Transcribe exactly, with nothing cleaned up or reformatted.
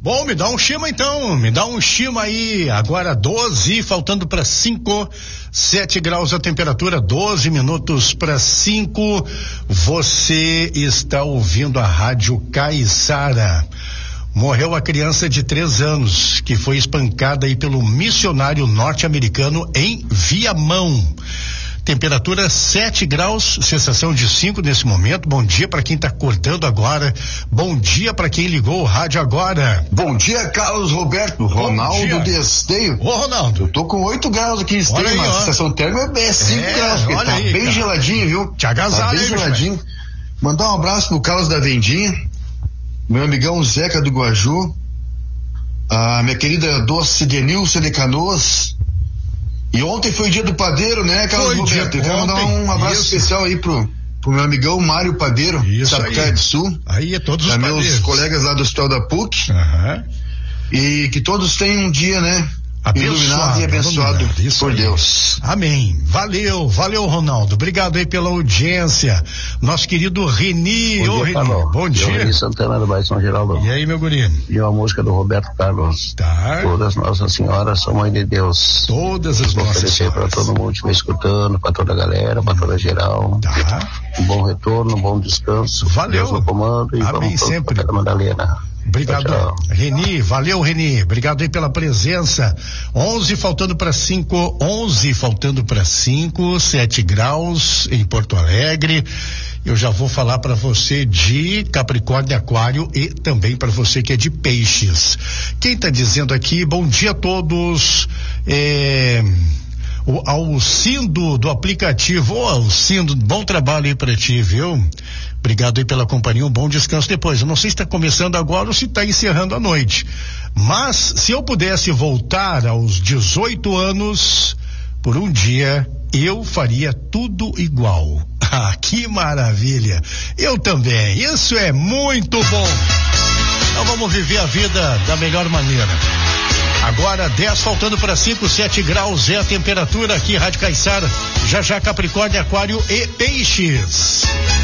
Bom, me dá um chima então, me dá um chima aí. Agora doze, faltando para cinco, sete graus a temperatura, doze minutos para cinco. Você está ouvindo a Rádio Caiçara. Morreu a criança de três anos que foi espancada aí pelo missionário norte-americano em Viamão. Temperatura sete graus, sensação de cinco nesse momento. Bom dia para quem está acordando agora. Bom dia para quem ligou o rádio agora. Bom dia, Carlos Roberto. Ronaldo de Esteio. Ô, Ronaldo. Eu tô com oito graus aqui em Esteio, aí, mas ó. a sensação térmica é cinco É, graus, porque olha tá aí, bem cara. geladinho, viu? Te agasalha, Tá bem hein, geladinho. Mandar um abraço pro Carlos da Vendinha, meu amigão Zeca do Guaju, a minha querida Doce de Nilce de Canoas. E ontem foi o dia do padeiro, né, Carlos Foi Roberto? dia, Eu quero mandar ontem, um abraço isso. especial aí pro, pro meu amigão Mário Padeiro, Isso Sapucaia aí. do Sul. Aí é todos os É, meus padeiros. colegas lá do Hospital da P U C. Aham. E que todos tenham um dia, né? Abençoado, iluminado e abençoado iluminado, isso por aí. Deus. Amém. Valeu, valeu, Ronaldo. Obrigado aí pela audiência. Nosso querido Reni. Bom Ô, dia, Reni. Carlos. Bom dia. Eu, Reni Santana do Bairro São Geraldo. E aí, meu guri? E uma música do Roberto Carlos. Tá. Todas Nossas Senhoras são Mãe de Deus. Todas as Vou nossas oferecer para senhoras. todo mundo que estiver escutando, para toda a galera, para toda geral. Tá. Um bom retorno, um bom descanso. Valeu. Deus no comando e Amém, vamos todos sempre. pra Pedra Madalena. Obrigado, Tchau, tchau. Reni. Valeu, Reni. Obrigado aí pela presença. onze faltando para cinco, onze faltando para cinco, sete graus em Porto Alegre. Eu já vou falar para você de Capricórnio, Aquário e também para você que é de Peixes. Quem está dizendo aqui, bom dia a todos. É... O Alcindo do aplicativo, ô Alcindo, bom trabalho aí pra ti, viu? Obrigado aí pela companhia, um bom descanso depois. Eu não sei se está começando agora ou se está encerrando a noite, mas se eu pudesse voltar aos dezoito anos por um dia, eu faria tudo igual. Ah, que maravilha! Eu também, isso é muito bom. Então vamos viver a vida da melhor maneira. Agora dez faltando para cinco, sete graus é a temperatura aqui, Rádio Caiçara. Já já Capricórnio, Aquário e Peixes.